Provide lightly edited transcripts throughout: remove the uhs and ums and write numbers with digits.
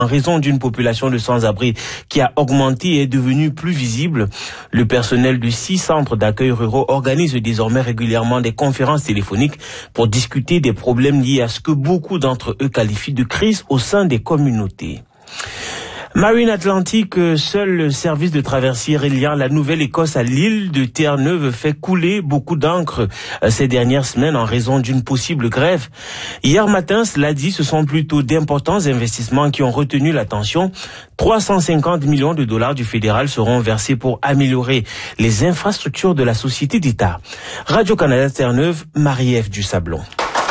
en raison d'une population de sans-abri qui a augmenté et est devenue plus visible. Le personnel de 6 centres d'accueil ruraux organise désormais régulièrement des conférences téléphoniques pour discuter des problèmes liés à ce que beaucoup d'entre eux qualifient de crise au sein des communautés. Marine Atlantic, seul le service de traversier reliant la Nouvelle-Écosse à l'île de Terre-Neuve fait couler beaucoup d'encre ces dernières semaines en raison d'une possible grève. Hier matin, cela dit, ce sont plutôt d'importants investissements qui ont retenu l'attention. 350 millions de dollars du fédéral seront versés pour améliorer les infrastructures de la société d'État. Radio-Canada Terre-Neuve, Marie-Ève Dusablon.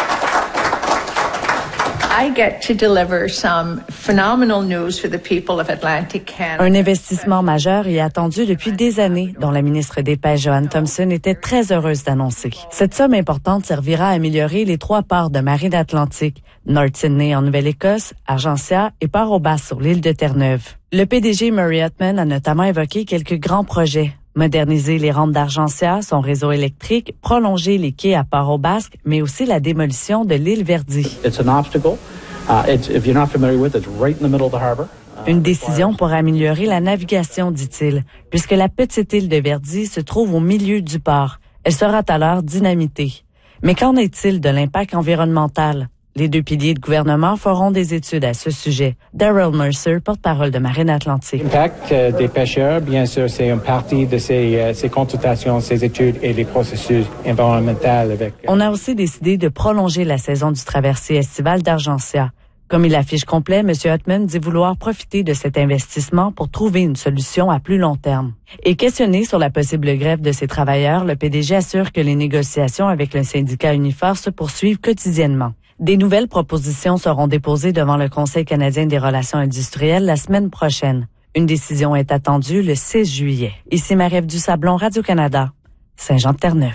Un investissement majeur est attendu depuis des années, dont la ministre des Pêches, Joanne Thompson, était très heureuse d'annoncer. Cette somme importante servira à améliorer les 3 ports de Marine Atlantique, North Sydney en Nouvelle-Écosse, Argentia et Port-au-Basque sur l'île de Terre-Neuve. Le PDG Murray Ottman a notamment évoqué quelques grands projets. Moderniser les rampes d'Argentia, son réseau électrique, prolonger les quais à Port-au-Basque, mais aussi la démolition de l'île Verdi. Une décision pour améliorer la navigation, dit-il, puisque la petite île de Verdi se trouve au milieu du port. Elle sera alors dynamitée. Mais qu'en est-il de l'impact environnemental? Les 2 piliers de gouvernement feront des études à ce sujet. Daryl Mercer, porte-parole de Marine Atlantique. L'impact des pêcheurs, bien sûr, c'est une partie de ces consultations, ces études et les processus environnementaux. On a aussi décidé de prolonger la saison du traversier estival d'Argentia. Comme il affiche complet, M. Ottman dit vouloir profiter de cet investissement pour trouver une solution à plus long terme. Et questionné sur la possible grève de ces travailleurs, le PDG assure que les négociations avec le syndicat Unifor se poursuivent quotidiennement. Des nouvelles propositions seront déposées devant le Conseil canadien des relations industrielles la semaine prochaine. Une décision est attendue le 6 juillet. Ici Marie-Ève Dusablon, Radio-Canada, Saint-Jean-de-Terre-Neuve.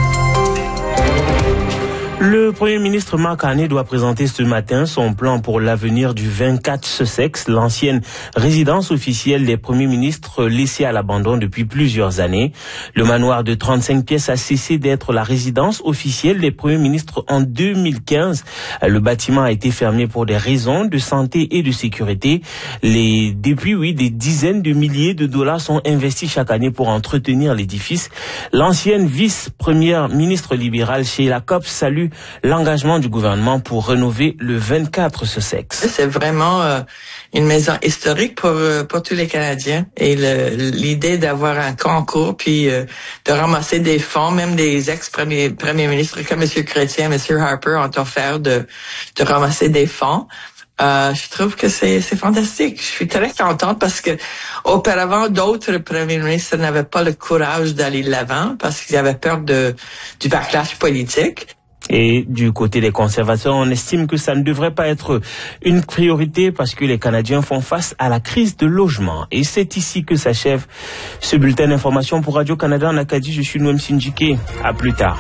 Le Premier ministre Mark Carney doit présenter ce matin son plan pour l'avenir du 24 Sussex, l'ancienne résidence officielle des premiers ministres laissée à l'abandon depuis plusieurs années. Le manoir de 35 pièces a cessé d'être la résidence officielle des premiers ministres en 2015. Le bâtiment a été fermé pour des raisons de santé et de sécurité. Depuis, des dizaines de milliers de dollars sont investis chaque année pour entretenir l'édifice. L'ancienne vice-première ministre libérale Sheila Copps salue l'engagement du gouvernement pour rénover le 24 Sussex. C'est vraiment une maison historique pour tous les Canadiens et l'idée d'avoir un concours puis de ramasser des fonds, même des ex-premiers ministres comme M. Chrétien, M. Harper ont offert de ramasser des fonds. Je trouve que c'est fantastique. Je suis très contente parce que auparavant, d'autres premiers ministres n'avaient pas le courage d'aller de l'avant parce qu'ils avaient peur du backlash politique. Et du côté des conservateurs, on estime que ça ne devrait pas être une priorité parce que les Canadiens font face à la crise de logement. Et c'est ici que s'achève ce bulletin d'information pour Radio-Canada en Acadie. Je suis Noam Sindjike. À plus tard.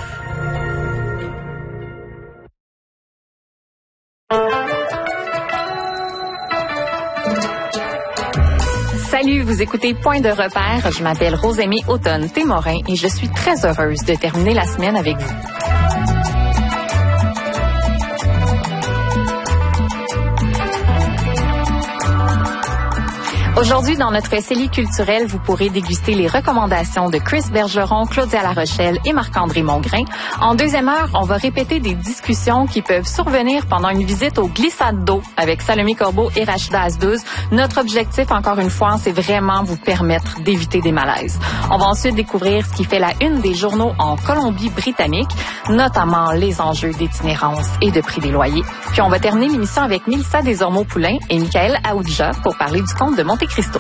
Salut, vous écoutez Point de repère. Je m'appelle Rosémie Automne-Témorin et je suis très heureuse de terminer la semaine avec vous. Aujourd'hui, dans notre CELI culturel, vous pourrez déguster les recommandations de Chris Bergeron, Claudia Larochelle et Marc-André Mongrain. En deuxième heure, on va répéter des discussions qui peuvent survenir pendant une visite aux glissades d'eau avec Salomé Corbeau et Rachida Asdouz. Notre objectif, encore une fois, c'est vraiment vous permettre d'éviter des malaises. On va ensuite découvrir ce qui fait la une des journaux en Colombie-Britannique, notamment les enjeux d'itinérance et de prix des loyers. Puis on va terminer l'émission avec Mélissa Desormeaux-Poulain et Michael Aoudja pour parler du conte de Monte-Cristo.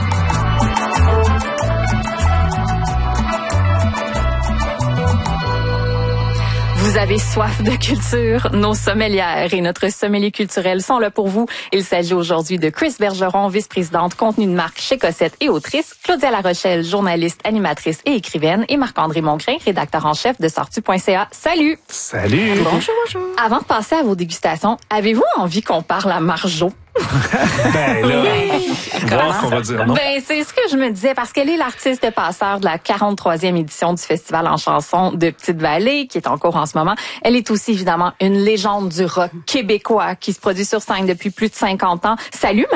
Vous avez soif de culture, nos sommelières et notre sommelier culturel sont là pour vous. Il s'agit aujourd'hui de Chris Bergeron, vice-présidente contenu de marque chez Cossette et autrice, Claudia Larochelle, journaliste, animatrice et écrivaine, et Marc-André Mongrain, rédacteur en chef de Sortu.ca. Salut! Salut! Bonjour, bonjour! Avant de passer à vos dégustations, avez-vous envie qu'on parle à Marjo? Ben là, voir ce qu'on va dire, non? Ben, c'est ce que je me disais, parce qu'elle est l'artiste passeur de la 43e édition du Festival en chanson de Petite-Vallée, qui est en cours en ce moment. Elle est aussi, évidemment, une légende du rock québécois qui se produit sur scène depuis plus de 50 ans. Salut,